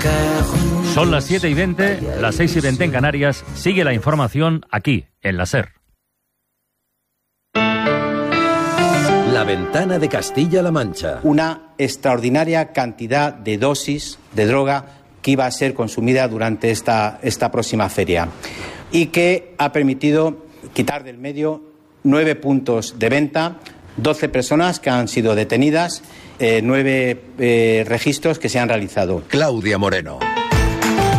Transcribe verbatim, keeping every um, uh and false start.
Son las siete y veinte, las seis y veinte en Canarias. Sigue la información aquí, en la SER. La ventana de Castilla-La Mancha. Una extraordinaria cantidad de dosis de droga que iba a ser consumida durante esta, esta próxima feria y que ha permitido quitar del medio nueve puntos de venta, doce personas que han sido detenidas, eh, nueve eh, registros que se han realizado. Claudia Moreno.